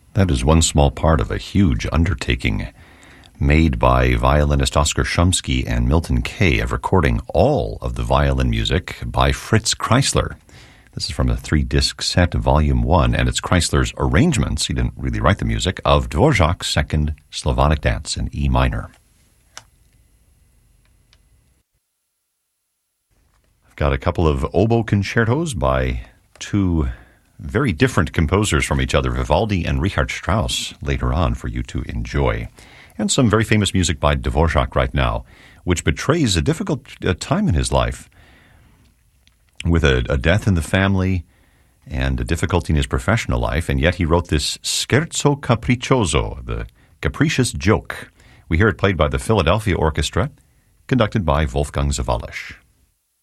That is one small part of a huge undertaking made by violinist Oskar Shumsky and Milton Kay of recording all of the violin music by Fritz Kreisler. This is from a 3-disc set, Volume 1, and it's Kreisler's arrangements, he didn't really write the music, of Dvorak's Second Slavonic Dance in E minor. I've got a couple of oboe concertos by two very different composers from each other, Vivaldi and Richard Strauss, later on for you to enjoy. And some very famous music by Dvorak right now, which betrays a difficult time in his life, with a death in the family and a difficulty in his professional life, and yet he wrote this Scherzo Capriccioso, the capricious joke. We hear it played by the Philadelphia Orchestra, conducted by Wolfgang Sawallisch.